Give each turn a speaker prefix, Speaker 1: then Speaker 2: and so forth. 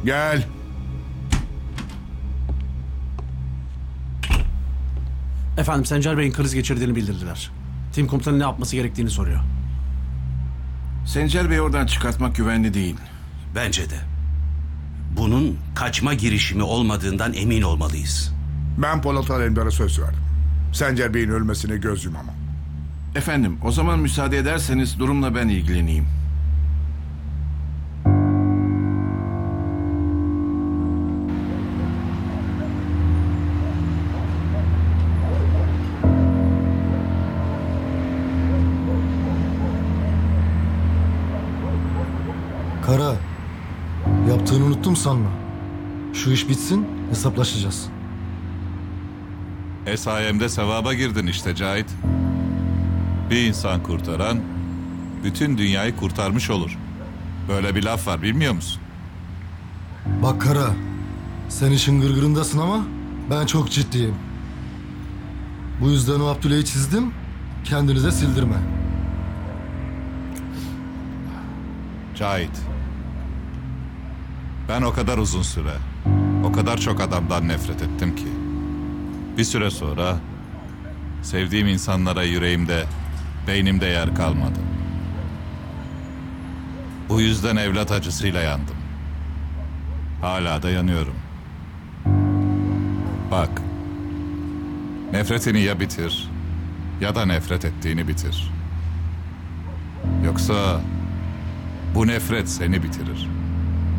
Speaker 1: Gel.
Speaker 2: Efendim, Sencer Bey'in kriz geçirdiğini bildirdiler. Tim komutanı ne yapması gerektiğini soruyor.
Speaker 1: Sencer Bey'i oradan çıkartmak güvenli değil.
Speaker 3: Bence de. Bunun kaçma girişimi olmadığından emin olmalıyız.
Speaker 4: Ben Polat Alemdar'a söz verdim. Sencer Bey'in ölmesine göz yumamam.
Speaker 1: Efendim, o zaman müsaade ederseniz durumla ben ilgileneyim.
Speaker 5: Kara, yaptığını unuttum sanma. Şu iş bitsin, hesaplaşacağız.
Speaker 6: Sayemde sevaba girdin işte Cahit. Bir insan kurtaran bütün dünyayı kurtarmış olur. Böyle bir laf var, bilmiyor musun?
Speaker 5: Bak Kara, sen işin gırgırındasın ama ben çok ciddiyim. Bu yüzden o Abdüley'i çizdim, kendinize sildirme.
Speaker 6: Cahit. Ben o kadar uzun süre, o kadar çok adamdan nefret ettim ki. Bir süre sonra sevdiğim insanlara yüreğimde, beynimde yer kalmadı. Bu yüzden evlat acısıyla yandım. Hala da yanıyorum. Bak, nefretini ya bitir ya da nefret ettiğini bitir. Yoksa bu nefret seni bitirir.